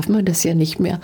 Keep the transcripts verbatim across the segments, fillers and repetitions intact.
darf man das ja nicht mehr.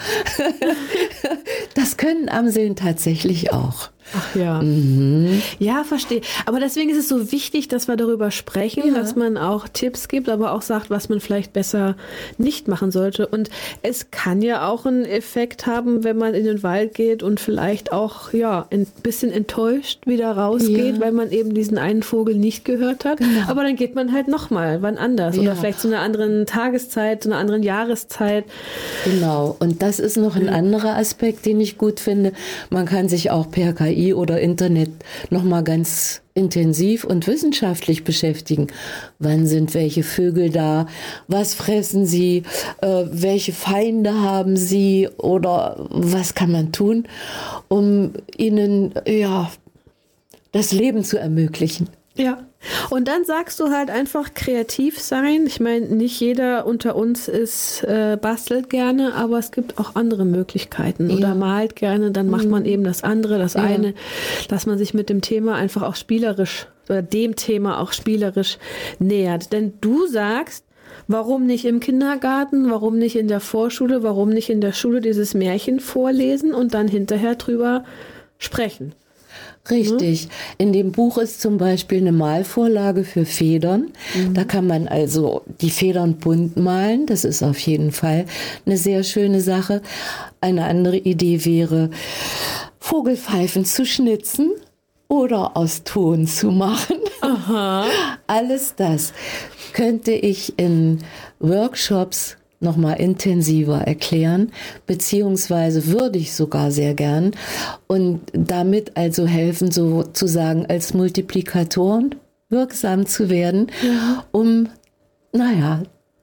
Das können Amseln tatsächlich auch. Ach ja. Mhm. Ja, verstehe. Aber deswegen ist es so wichtig, dass wir darüber sprechen, Ja. dass man auch Tipps gibt, aber auch sagt, was man vielleicht besser nicht machen sollte. Und es kann ja auch einen Effekt haben, wenn man in den Wald geht und vielleicht auch ja ein bisschen enttäuscht wieder rausgeht, Ja. weil man eben diesen einen Vogel nicht gehört hat. Genau. Aber dann geht man halt nochmal, wann anders. Ja. Oder vielleicht zu einer anderen Tageszeit, zu einer anderen Jahreszeit. Genau. Und das ist noch ein anderer Aspekt, den ich gut finde. Man kann sich auch per K I oder Internet noch mal ganz intensiv und wissenschaftlich beschäftigen. Wann sind welche Vögel da? Was fressen sie? Äh, welche Feinde haben sie? Oder was kann man tun, um ihnen ja das Leben zu ermöglichen? Ja, und dann sagst du halt einfach kreativ sein. Ich meine, nicht jeder unter uns ist äh, bastelt gerne, aber es gibt auch andere Möglichkeiten. Ja. Oder malt gerne, dann macht man eben das andere, das Ja. eine, dass man sich mit dem Thema einfach auch spielerisch oder dem Thema auch spielerisch nähert. Denn du sagst, warum nicht im Kindergarten, warum nicht in der Vorschule, warum nicht in der Schule dieses Märchen vorlesen und dann hinterher drüber sprechen. Richtig. In dem Buch ist zum Beispiel eine Malvorlage für Federn. Mhm. Da kann man also die Federn bunt malen. Das ist auf jeden Fall eine sehr schöne Sache. Eine andere Idee wäre, Vogelpfeifen zu schnitzen oder aus Ton zu machen. Aha. Alles das könnte ich in Workshops noch mal intensiver erklären, beziehungsweise würde ich sogar sehr gern und damit also helfen, sozusagen als Multiplikatoren wirksam zu werden, ja. um, naja,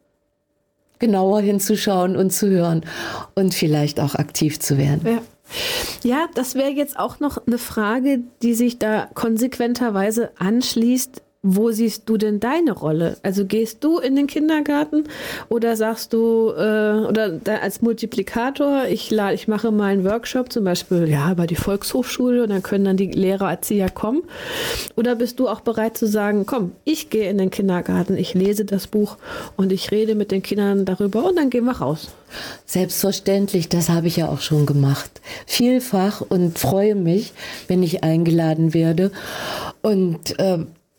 genauer hinzuschauen und zu hören und vielleicht auch aktiv zu werden. Ja. Ja, das wäre jetzt auch noch eine Frage, die sich da konsequenterweise anschließt. Wo siehst du denn deine Rolle? Also gehst du in den Kindergarten oder sagst du, äh, oder da als Multiplikator, ich, lade, ich mache mal einen Workshop, zum Beispiel ja bei die Volkshochschule und dann können dann die Lehrer, Erzieher kommen? Oder bist du auch bereit zu sagen, komm, ich gehe in den Kindergarten, ich lese das Buch und ich rede mit den Kindern darüber und dann gehen wir raus? Selbstverständlich, das habe ich ja auch schon gemacht. Vielfach und freue mich, wenn ich eingeladen werde und äh,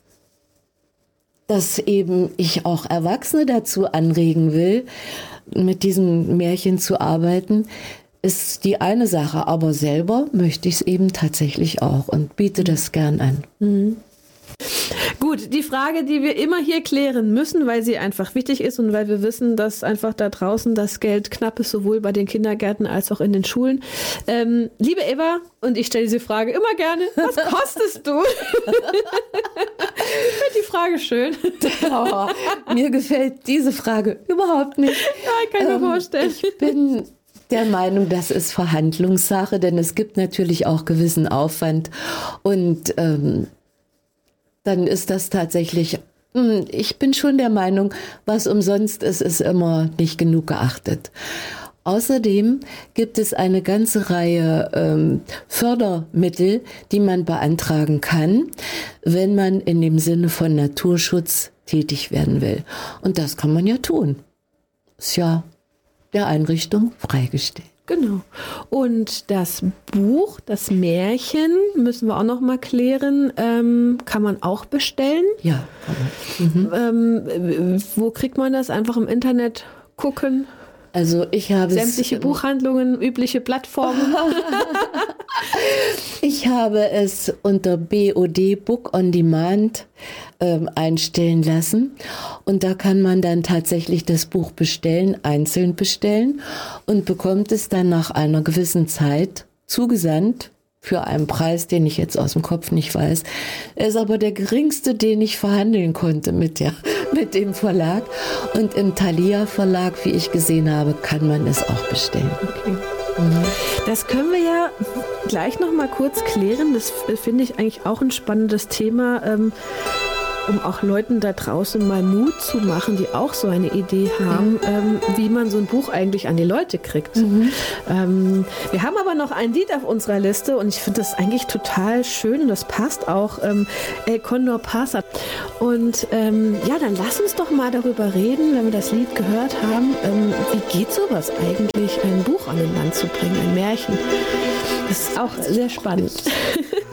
dass eben ich auch Erwachsene dazu anregen will, mit diesem Märchen zu arbeiten, ist die eine Sache. Aber selber möchte ich es eben tatsächlich auch und biete das gern an. Mhm. Gut, die Frage, die wir immer hier klären müssen, weil sie einfach wichtig ist und weil wir wissen, dass einfach da draußen das Geld knapp ist, sowohl bei den Kindergärten als auch in den Schulen. Ähm, liebe Eva, und ich stelle diese Frage immer gerne, was kostest du? Ich finde die Frage schön. Oh, mir gefällt diese Frage überhaupt nicht. Ja, ich kann mir ähm, vorstellen. Ich bin der Meinung, das ist Verhandlungssache, denn es gibt natürlich auch gewissen Aufwand und ähm, dann ist das tatsächlich, ich bin schon der Meinung, was umsonst ist, ist immer nicht genug geachtet. Außerdem gibt es eine ganze Reihe ähm, Fördermittel, die man beantragen kann, wenn man in dem Sinne von Naturschutz tätig werden will. Und das kann man ja tun. Ist ja der Einrichtung freigestellt. Genau. Und das Buch, das Märchen, müssen wir auch noch mal klären, ähm, kann man auch bestellen? Ja, kann man. Mhm. Ähm, wo kriegt man das? Einfach im Internet gucken? Also ich habe sämtliche es, Buchhandlungen, übliche Plattformen. Ich habe es unter B O D Book on Demand ähm, einstellen lassen und da kann man dann tatsächlich das Buch bestellen, einzeln bestellen und bekommt es dann nach einer gewissen Zeit zugesandt für einen Preis, den ich jetzt aus dem Kopf nicht weiß. Er ist aber der geringste, den ich verhandeln konnte mit der, mit dem Verlag. Und im Thalia Verlag, wie ich gesehen habe, kann man es auch bestellen. Okay. Mhm. Das können wir ja gleich noch mal kurz klären. Das finde ich eigentlich auch ein spannendes Thema. Ähm, um auch Leuten da draußen mal Mut zu machen, die auch so eine Idee haben, mhm. ähm, wie man so ein Buch eigentlich an die Leute kriegt. Mhm. Ähm, wir haben aber noch ein Lied auf unserer Liste und ich finde das eigentlich total schön und das passt auch. Ähm, El Condor Pasa. Und ähm, ja, dann lass uns doch mal darüber reden, wenn wir das Lied gehört haben. Ähm, wie geht sowas eigentlich, ein Buch an den Mann zu bringen, ein Märchen? Das ist auch sehr spannend.